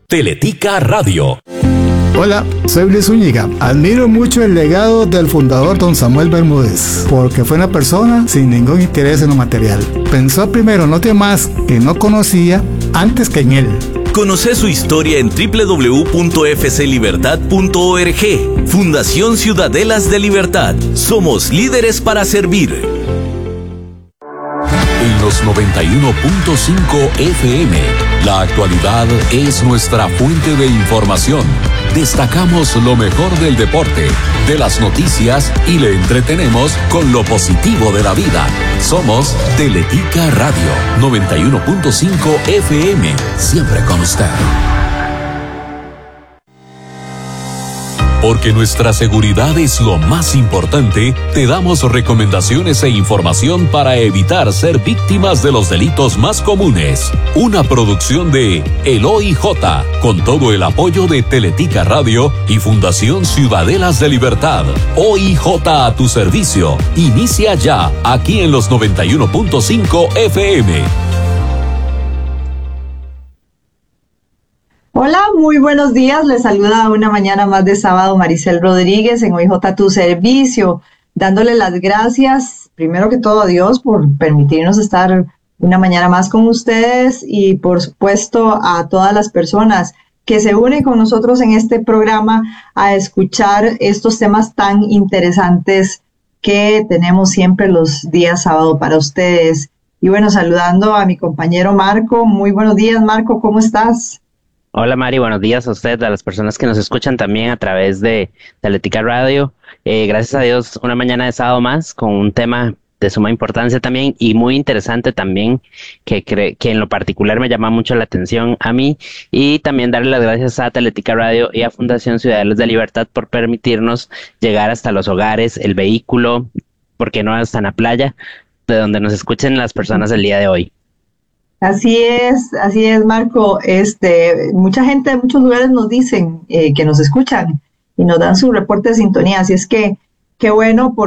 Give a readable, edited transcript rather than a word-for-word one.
Teletica Radio. Hola, soy Luis Zúñiga. Admiro mucho el legado del fundador don Samuel Bermúdez, porque fue una persona sin ningún interés en lo material. Pensó primero en los demás que no conocía antes que en él. Conoce su historia en www.fclibertad.org. Fundación Ciudadelas de Libertad. Somos líderes para servir. En los 91.5 FM, la actualidad es nuestra fuente de información. Destacamos lo mejor del deporte, de las noticias y le entretenemos con lo positivo de la vida. Somos Teletica Radio 91.5 FM, siempre con usted. Porque nuestra seguridad es lo más importante, te damos recomendaciones e información para evitar ser víctimas de los delitos más comunes. Una producción de El OIJ, con todo el apoyo de Teletica Radio y Fundación Ciudadelas de Libertad. OIJ a tu servicio. Inicia ya, aquí en los 91.5 FM. Hola, muy buenos días. Les saluda una mañana más de sábado Maricel Rodríguez en OIJ a tu servicio, dándole las gracias primero que todo a Dios por permitirnos estar una mañana más con ustedes y por supuesto a todas las personas que se unen con nosotros en este programa a escuchar estos temas tan interesantes que tenemos siempre los días sábado para ustedes. Y bueno, saludando a mi compañero Marco. Muy buenos días, Marco, ¿cómo estás? Hola Mari, buenos días a usted, a las personas que nos escuchan también a través de Teletica Radio. Gracias a Dios, una mañana de sábado más con un tema de suma importancia también y muy interesante también, que en lo particular me llama mucho la atención a mí, y también darle las gracias a Teletica Radio y a Fundación Ciudadanos de Libertad por permitirnos llegar hasta los hogares, el vehículo, porque no hasta en la playa, de donde nos escuchen las personas el día de hoy. Así es, Marco. Mucha gente de muchos lugares nos dicen que nos escuchan y nos dan su reporte de sintonía. Así es que qué bueno